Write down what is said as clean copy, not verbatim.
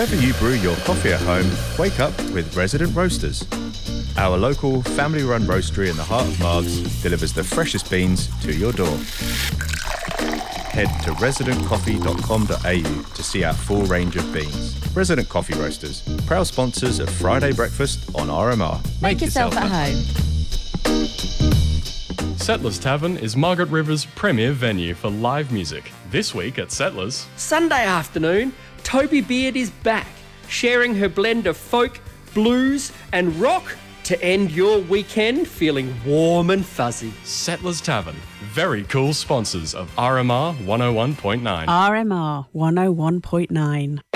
Wherever you brew your coffee at home, wake up with Resident Roasters. Our local, family-run roastery in the heart of Margs delivers the freshest beans to your door. Head to residentcoffee.com.au to see our full range of beans. Resident Coffee Roasters, proud sponsors of Friday Breakfast on RMR. Make yourself at home. Settlers Tavern is Margaret River's premier venue for live music. This week at Settlers, Sunday afternoon, Toby Beard is back, sharing her blend of folk, blues and rock to end your weekend feeling warm and fuzzy. Settlers Tavern, very cool sponsors of RMR 101.9. RMR 101.9.